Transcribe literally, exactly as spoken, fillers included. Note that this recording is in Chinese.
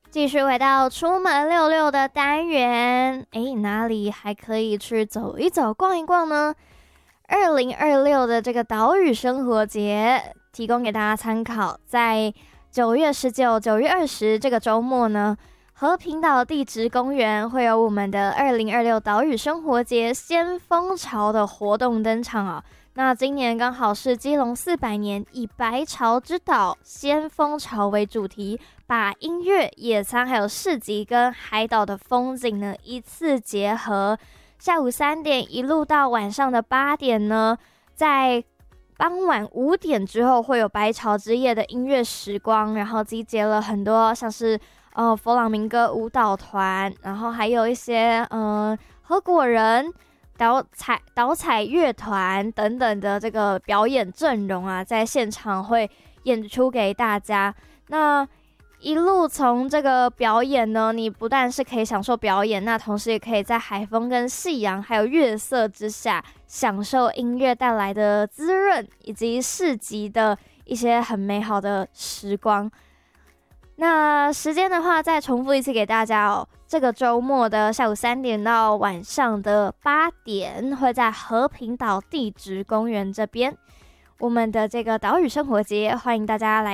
继续回到出门溜溜的单元，诶，哪里还可以去走一走、逛一逛呢？二零二六的这个岛屿生活节，提供给大家参考。在九月十九、九月二十这个周末呢，和平岛地质公园会有我们的二零二六岛屿生活节先锋潮的活动登场啊。那今年刚好是基隆四百年，以白潮之岛先锋潮为主题，把音乐、野餐还有市集跟海岛的风景呢一次结合。下午三点一路到晚上的八点呢，在傍晚五点之后会有白潮之夜的音乐时光，然后集结了很多像是呃佛朗明哥舞蹈团，然后还有一些呃合果人、导彩导彩乐团等等的这个表演阵容啊，在现场会演出给大家。那一路从这个表演呢，你不但是可以享受表演，那同时也可以在海风跟夕阳还有月色之下，享受音乐带来的滋润，以及市集的一些很美好的时光。那时间的话，再重复一次给大家哦。这个周末的下午三点到晚上的八点，会在和平岛地质公园这边，我们的这个岛屿生活节，欢迎大家来